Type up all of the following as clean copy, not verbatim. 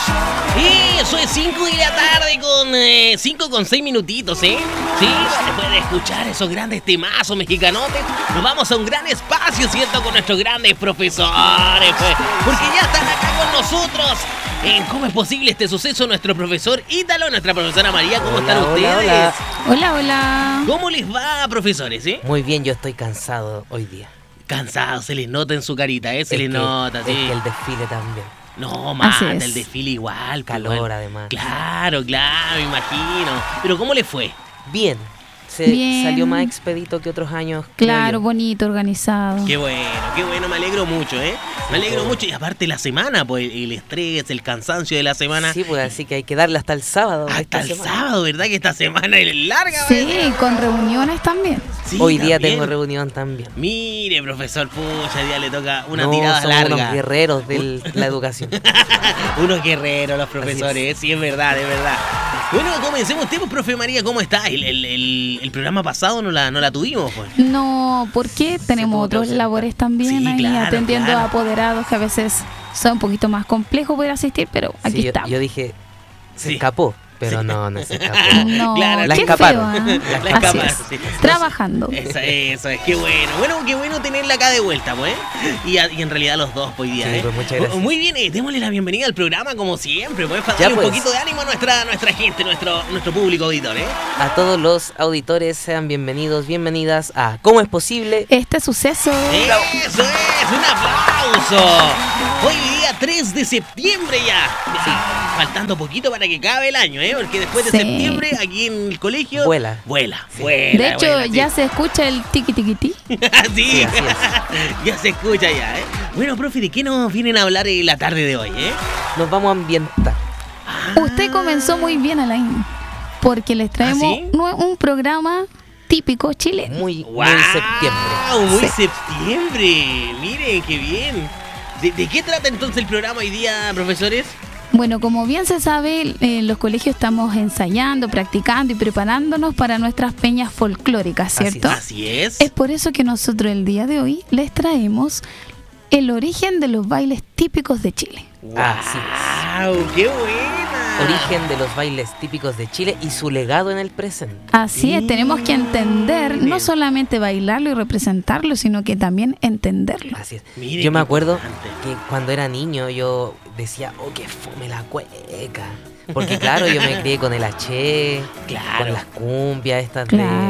Eso es 5 de la tarde con 5 con 6 minutitos, ¿eh? Sí, después de escuchar esos grandes temazos mexicanotes, nos vamos a un gran espacio, ¿cierto? Con nuestros grandes profesores, pues, porque ya están acá con nosotros. ¿Cómo es posible este suceso? Nuestro profesor Ítalo, nuestra profesora María, ¿cómo están ustedes? Hola. ¿Cómo les va, profesores, Muy bien, yo estoy cansado hoy día. Cansado, se les nota en su carita, se les nota, sí. Es que el desfile también. No, mata, el desfile igual. Calor, pues, además. Claro, me imagino. Pero ¿cómo le fue? Bien. Salió más expedito que otros años. Claro, bonito, organizado. Qué bueno, me alegro mucho, Me alegro mucho. Y aparte la semana, pues el estrés, el cansancio de la semana. Sí, pues así que hay que darle hasta el sábado. Hasta el sábado, ¿verdad? Que esta semana es larga. Sí, ¿verdad? Con reuniones también. Sí, hoy día tengo reunión también. Mire, profesor, pucha, hoy día le toca una tirada son larga. Unos guerreros de la educación. Unos guerreros los profesores, sí, es verdad. Bueno, comencemos. Profe María, ¿cómo está? El programa pasado no la tuvimos, pues. No, porque tenemos otros labores también, sí, ahí claro, atendiendo a apoderados que a veces son un poquito más complejos poder asisir, pero aquí estamos. Yo dije, se escapó. Pero no se escapó. No, claro, la qué escaparon. Feo, ¿eh? La escaparon, sí. Trabajando. Eso es, qué bueno. Bueno, qué bueno tenerla acá de vuelta, pues. Y en realidad los dos, pues, hoy día, sí, pues, muchas gracias. Muy bien, démosle la bienvenida al programa, como siempre, pues, para darle un poquito de ánimo a nuestra gente, nuestro público auditor, A todos los auditores, sean bienvenidas a ¿Cómo es posible? Este suceso. Eso es, un aplauso. Hoy día 3 de septiembre ya. Sí. Faltando poquito para que acabe el año, porque después de septiembre aquí en el colegio vuela. De hecho, ya se escucha el tiqui-tiqui-ti. Sí, así es. Ya se escucha ya, Bueno, profe, ¿de qué nos vienen a hablar en la tarde de hoy, Nos vamos a ambientar. Usted comenzó muy bien, Alain, porque les traemos un programa típico chileno. Muy septiembre. Muy septiembre. Miren, qué bien. ¿De qué trata entonces el programa hoy día, profesores? Bueno, como bien se sabe, en los colegios estamos ensayando, practicando y preparándonos para nuestras peñas folclóricas, ¿cierto? Así es. Es por eso que nosotros el día de hoy les traemos el origen de los bailes típicos de Chile. ¡Wow! ¡Qué buena! Origen de los bailes típicos de Chile y su legado en el presente. Así es, tenemos que entender, no solamente bailarlo y representarlo, sino que también entenderlo. Así es. Yo me acuerdo que cuando era niño yo decía, qué fome la cueca. Porque claro, yo me crié con el haché, con las cumbias estas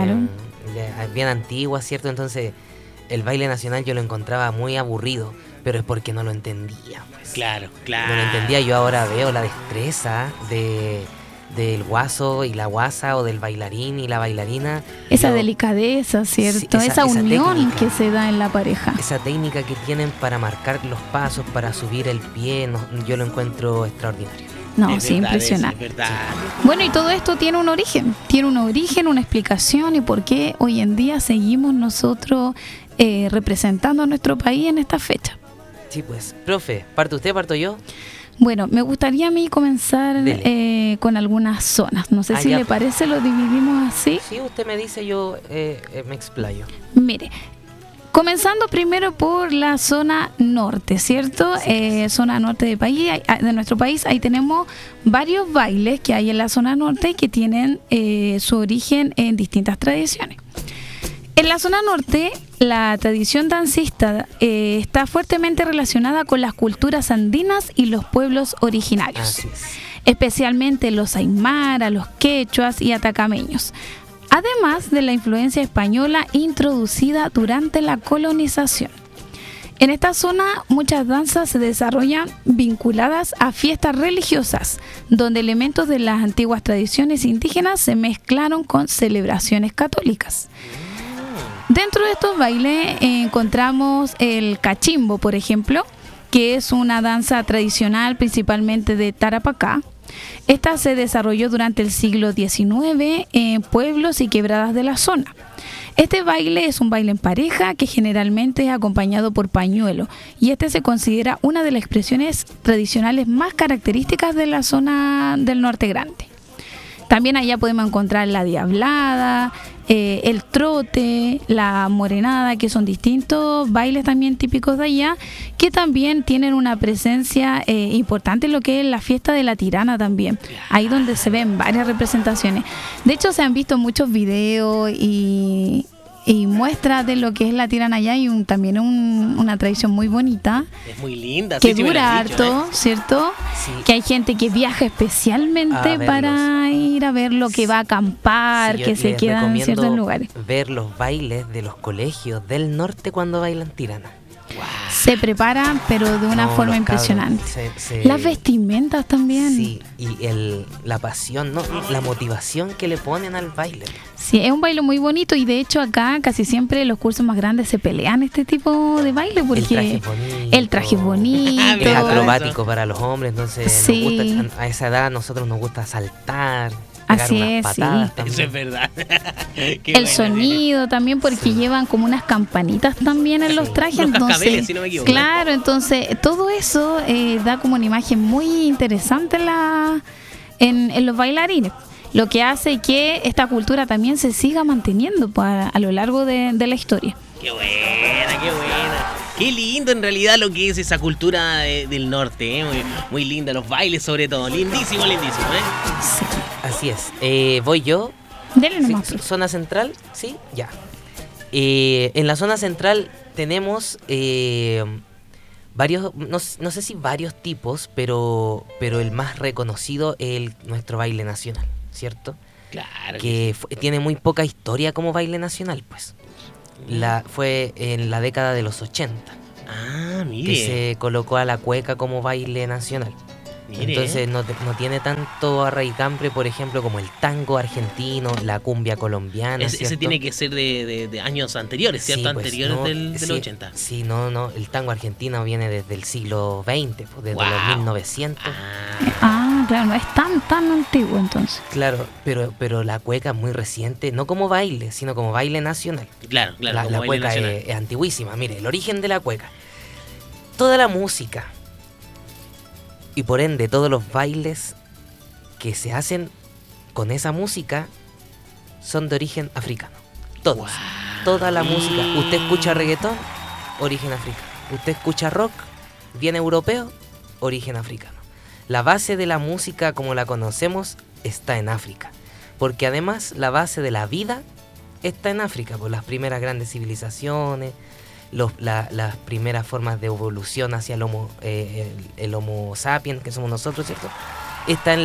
bien antiguas, ¿cierto? Entonces el baile nacional yo lo encontraba muy aburrido, pero es porque no lo entendía, pues. Claro. No lo entendía. Yo ahora veo la destreza del guaso y la guasa, o del bailarín y la bailarina. Esa delicadeza, ¿cierto? Sí, esa unión técnica, que se da en la pareja. Esa técnica que tienen para marcar los pasos, para subir el pie, yo lo encuentro extraordinario. No, sí, impresionante. Bueno, y todo esto tiene un origen, una explicación y por qué hoy en día seguimos nosotros representando a nuestro país en esta fecha. Sí, pues, profe, ¿parte usted, parto yo? Bueno, me gustaría a mí comenzar con algunas zonas. No sé si le parece, lo dividimos así. Sí, usted me dice, yo me explayo. Mire, comenzando primero por la zona norte, ¿cierto? Sí. Zona norte de nuestro país. Ahí tenemos varios bailes que hay en la zona norte que tienen su origen en distintas tradiciones. En la zona norte, la tradición dancista está fuertemente relacionada con las culturas andinas y los pueblos originarios, especialmente los aymara, los quechuas y atacameños, además de la influencia española introducida durante la colonización. En esta zona, muchas danzas se desarrollan vinculadas a fiestas religiosas, donde elementos de las antiguas tradiciones indígenas se mezclaron con celebraciones católicas. Dentro de estos bailes encontramos el cachimbo, por ejemplo, que es una danza tradicional principalmente de Tarapacá. Esta se desarrolló durante el siglo XIX en pueblos y quebradas de la zona. Este baile es un baile en pareja que generalmente es acompañado por pañuelo, y este se considera una de las expresiones tradicionales más características de la zona del Norte Grande. También allá podemos encontrar la diablada, el trote, la morenada, que son distintos bailes también típicos de allá, que también tienen una presencia importante en lo que es la fiesta de la Tirana también, ahí donde se ven varias representaciones. De hecho, se han visto muchos videos y muestras de lo que es la Tirana allá, y también una tradición muy bonita. Es muy linda. Que dura harto, ¿cierto? Sí. Que hay gente que viaja especialmente para ir a verlo, que va a acampar, Sí, que se queda en ciertos lugares. Ver los bailes de los colegios del norte cuando bailan Tirana. Wow. Se preparan, pero de una forma impresionante. Las vestimentas también. Sí, y la pasión, ¿no? La motivación que le ponen al baile. Sí, es un baile muy bonito, y de hecho acá casi siempre los cursos más grandes se pelean este tipo de baile porque el traje es bonito. Es acrobático para los hombres, entonces Sí. nos gusta, a esa edad nosotros nos gusta saltar, Así pegar unas es, patadas sí. también. Eso es verdad. Qué El buena, sonido también, porque llevan como unas campanitas también en los trajes. Unos cascabeles, Entonces, si no me equivoco. claro, entonces todo eso da como una imagen muy interesante en los bailarines. Lo que hace que esta cultura también se siga manteniendo a lo largo de la historia. Qué buena, qué buena. Qué lindo en realidad lo que es esa cultura del norte, ¿eh? Muy linda, los bailes sobre todo. Lindísimo, lindísimo, ¿eh? Sí. Así es. Voy yo. Dele Sí, nomás, profe. zona central, sí, ya. En la zona central tenemos varios, no sé si varios tipos, pero el más reconocido es nuestro baile nacional, ¿cierto? Claro. Que tiene muy poca historia como baile nacional, pues. Fue en la década de los 80 Ah, mire. que se colocó a la cueca como baile nacional. Mire. Entonces no tiene tanto arraigambre, por ejemplo, como el tango argentino, la cumbia colombiana. Ese tiene que ser de años anteriores, ¿cierto? Sí, pues, Anteriores no, del sí, 80. Sí, no, el tango argentino viene desde el siglo XX, pues, desde Wow. los 1900. Claro, no es tan antiguo entonces. Claro, pero la cueca es muy reciente, no como baile, sino como baile nacional. Claro, La como baile cueca nacional. es antiguísima. Mire, el origen de la cueca. Toda la música y por ende todos los bailes que se hacen con esa música son de origen africano. Todos. Wow. Toda la música. Usted escucha reggaetón, origen africano. Usted escucha rock, bien europeo, origen africano. La base de la música como la conocemos está en África. Porque además la base de la vida está en África, por las primeras grandes civilizaciones, las primeras formas de evolución hacia el Homo sapiens, que somos nosotros, ¿cierto? Está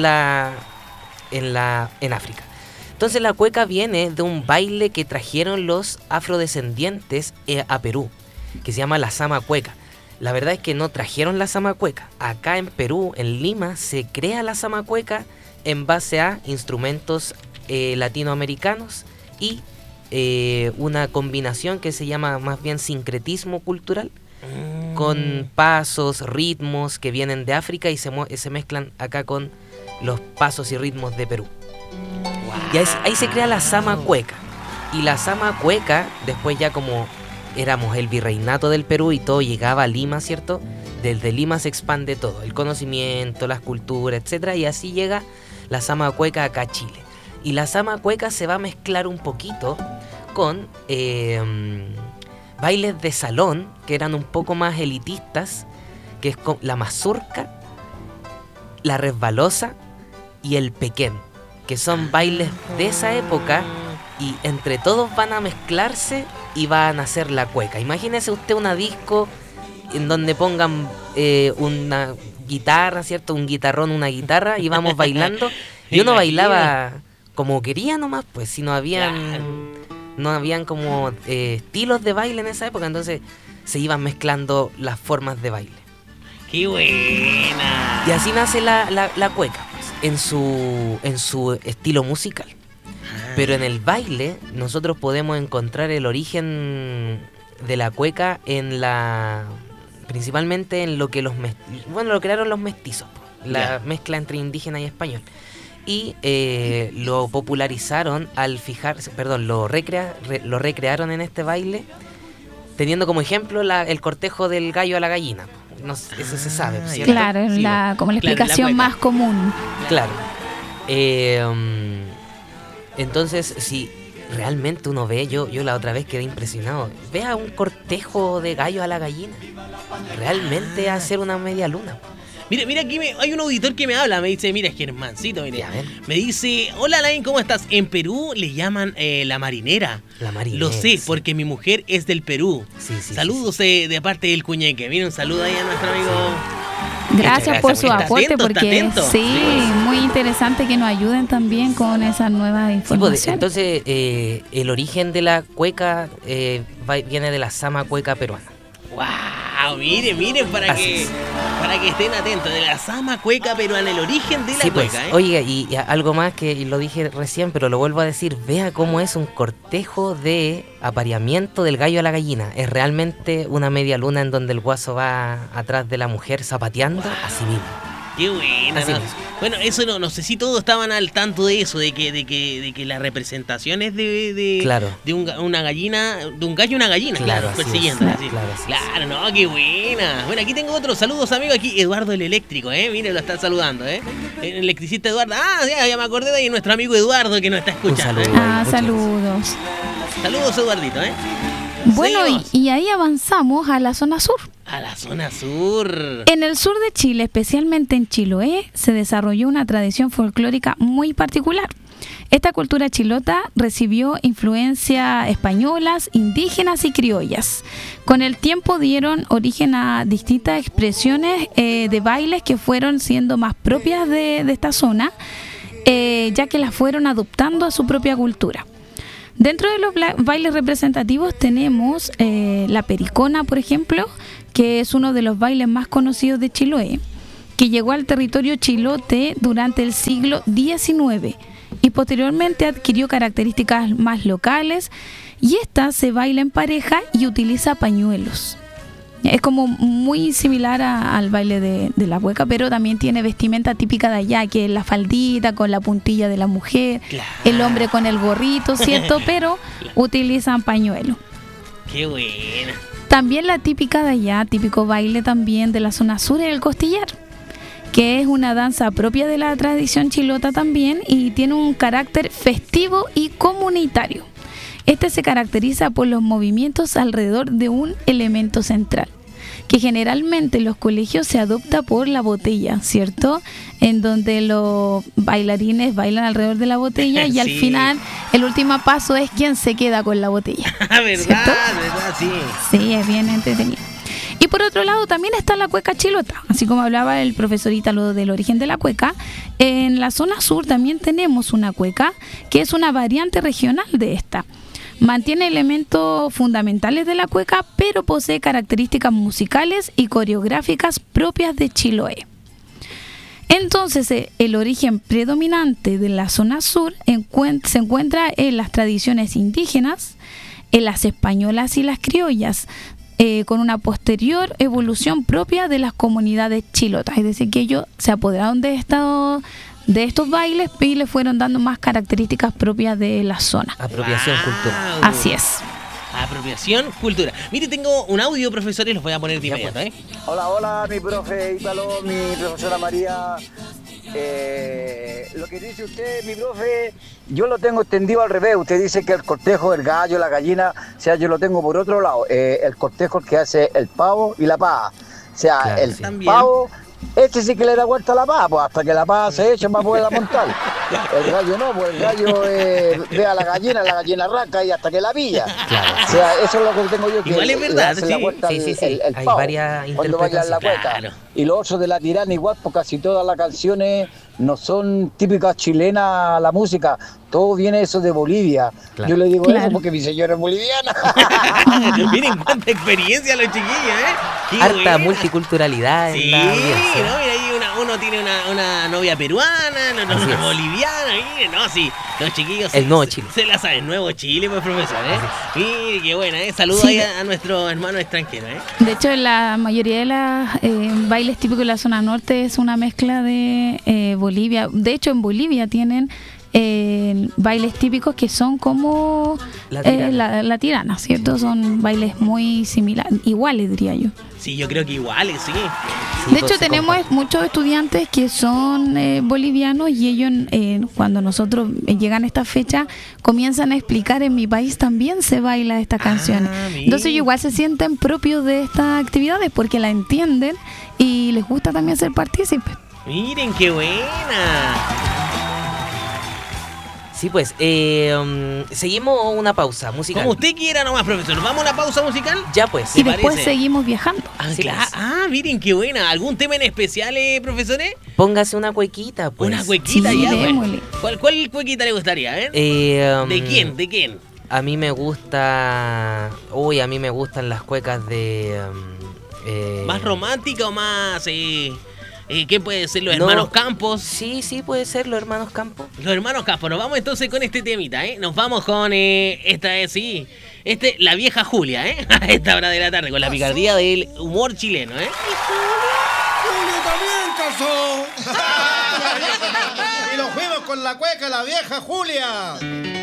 en África. Entonces la cueca viene de un baile que trajeron los afrodescendientes a Perú, que se llama la sama cueca. La verdad es que no trajeron la sama cueca. Acá en Perú, en Lima, se crea la sama cueca en base a instrumentos latinoamericanos y una combinación que se llama más bien sincretismo cultural, con pasos, ritmos que vienen de África y se mezclan acá con los pasos y ritmos de Perú. Y ahí se crea la sama cueca. Y la sama cueca, después ya como éramos el virreinato del Perú y todo llegaba a Lima, ¿cierto? Desde Lima se expande todo, el conocimiento, las culturas, etcétera, y así llega la sama cueca acá a Chile. Y la sama cueca se va a mezclar un poquito con bailes de salón que eran un poco más elitistas, que es la mazurca, la resbalosa y el pequén, que son bailes de esa época y entre todos van a mezclarse y van a hacer la cueca. Imagínese usted una disco en donde pongan una guitarra, ¿cierto? Un guitarrón, una guitarra y vamos bailando y uno bailaba como quería nomás, pues si no habían como estilos de baile en esa época, entonces se iban mezclando las formas de baile. ¡Qué buena! Y así nace la cueca, pues, en su estilo musical. Pero en el baile nosotros podemos encontrar el origen de la cueca principalmente en lo que lo crearon los mestizos, la mezcla entre indígena y español. Y lo popularizaron lo recrearon en este baile, teniendo como ejemplo el cortejo del gallo a la gallina. No, eso se sabe, ¿cierto? Claro, es como la explicación más común. Claro. Entonces, sí, realmente uno ve, yo la otra vez quedé impresionado, ve a un cortejo de gallo a la gallina, realmente hacer una media luna. Mira, aquí hay un auditor que me habla, me dice, mira, es Germancito, mire. Me dice, hola Alain, ¿cómo estás? En Perú le llaman la marinera. La marinera. Lo sé, porque mi mujer es del Perú. Sí, saludos de parte del Cuñeque. Mira, un saludo ahí a nuestro amigo. Gracias por su aporte, porque muy interesante que nos ayuden también con esas nuevas informaciones. Sí, entonces, el origen de la cueca viene de la sama cueca peruana. ¡Wow! Miren, para que estén atentos, de la sama cueca peruana, el origen de la cueca, ¿eh? Oiga, y algo más que lo dije recién, pero lo vuelvo a decir, vea cómo es un cortejo de apareamiento del gallo a la gallina. Es realmente una media luna en donde el guaso va atrás de la mujer zapateando, así mismo. Qué buena, ¿no? Bueno, eso no sé si todos estaban al tanto de eso, de que las representaciones de una gallina, de un gallo y una gallina, persiguiendo. Claro, no, qué buena. Bueno, aquí tengo otro, saludos amigos, aquí Eduardo el eléctrico, miren, lo están saludando, el electricista Eduardo. Ya me acordé de ahí nuestro amigo Eduardo que nos está escuchando. Saludos. Saludos Eduardito, Bueno, y ahí avanzamos a la zona sur. A la zona sur. En el sur de Chile, especialmente en Chiloé, se desarrolló una tradición folclórica muy particular. Esta cultura chilota recibió influencias españolas, indígenas y criollas. Con el tiempo dieron origen a distintas expresiones de bailes que fueron siendo más propias de esta zona, ya que las fueron adoptando a su propia cultura. Dentro de los bailes representativos tenemos la pericona, por ejemplo, que es uno de los bailes más conocidos de Chiloé, que llegó al territorio chilote durante el siglo XIX y posteriormente adquirió características más locales, y esta se baila en pareja y utiliza pañuelos. Es como muy similar al baile de la cueca, pero también tiene vestimenta típica de allá, que es la faldita con la puntilla de la mujer, el hombre con el gorrito, ¿cierto? Pero utilizan pañuelo. ¡Qué buena! También la típica de allá, típico baile también de la zona sur, es el costillar, que es una danza propia de la tradición chilota también y tiene un carácter festivo y comunitario. Este se caracteriza por los movimientos alrededor de un elemento central, que generalmente en los colegios se adopta por la botella, ¿cierto? En donde los bailarines bailan alrededor de la botella y al final el último paso es quien se queda con la botella. ¿Verdad? Sí, es bien entretenido. Y por otro lado también está la cueca chilota, así como hablaba el profesor Ítalo del origen de la cueca. En la zona sur también tenemos una cueca que es una variante regional de esta. Mantiene elementos fundamentales de la cueca, pero posee características musicales y coreográficas propias de Chiloé. Entonces, el origen predominante de la zona sur se encuentra en las tradiciones indígenas, en las españolas y las criollas, con una posterior evolución propia de las comunidades chilotas. Es decir, que ellos se apoderaron de estos bailes y le fueron dando más características propias de la zona. Apropiación cultural. Así es. Apropiación cultural. Mire, tengo un audio, profesor, y los voy a poner de inmediato, Hola, mi profe Ítalo, mi profesora María. Lo que dice usted, mi profe, yo lo tengo entendido al revés. Usted dice que el cortejo, el gallo, la gallina, o sea, yo lo tengo por otro lado. El cortejo que hace el pavo y la paja. O sea, claro, el pavo... Este sí que le da vuelta a la pava, pues hasta que la pava se echa para poderla montar. El gallo no, pues el gallo ve a la gallina arranca y hasta que la pilla. Claro. O sea, eso es lo que tengo yo, que igual es verdad, le hace la vuelta el hay pavo varias cuando vaya en la cueca. Claro. Y lo otro de la tirana igual, porque casi todas las canciones no son típicas chilenas, la música. Todo viene eso de Bolivia. Claro. Yo le digo eso porque mi señora es boliviana. Miren cuánta experiencia los chiquillos, Harta buena multiculturalidad. Sí, ¿no? Mira, ahí uno tiene una novia peruana, una boliviana, miren, no, sí, los chiquillos el nuevo Chile. Se la saben, nuevo Chile, pues, profesor, Mire, qué buena, Saludos ahí a nuestro hermano extranjero, De hecho, la mayoría de los bailes típicos de la zona norte es una mezcla de Bolivia. De hecho, en Bolivia tienen bailes típicos que son como la tirana, ¿cierto? Son bailes muy similares, iguales diría yo. Sí, yo creo que iguales, sí. De hecho, tenemos muchos estudiantes que son bolivianos y ellos, cuando nosotros llegan a esta fecha, comienzan a explicar, en mi país también se baila esta canción. Entonces ellos igual se sienten propios de estas actividades porque la entienden y les gusta también ser partícipes. Miren, qué buena. Sí, pues, seguimos una pausa musical. Como usted quiera nomás, profesor. ¿Vamos a una pausa musical? Ya, pues. Y después seguimos viajando. Sí, pues. Miren, qué buena. ¿Algún tema en especial, profesores? Póngase una cuequita, pues. Una cuequita, sí, ya, démosle. ¿Cuál cuequita le gustaría, ¿De quién? A mí me gusta... Uy, a mí me gustan las cuecas de... ¿Más romántica o más... ¿qué puede ser? ¿Los hermanos Campos? Sí, puede ser los hermanos Campos. Los hermanos Campos. Nos vamos entonces con este temita, Nos vamos con la vieja Julia, a esta hora de la tarde, con la picardía del humor chileno, ¡Y Julia también casó! Y nos fuimos con la cueca, la vieja Julia.